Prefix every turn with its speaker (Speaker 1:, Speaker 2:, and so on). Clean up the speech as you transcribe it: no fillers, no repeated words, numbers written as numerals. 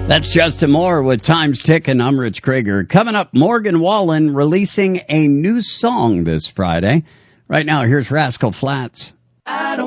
Speaker 1: That's Justin Moore with Time's Ticking. I'm Rich Krager. Coming up, Morgan Wallen releasing a new song this Friday. Right now, here's Rascal Flatts.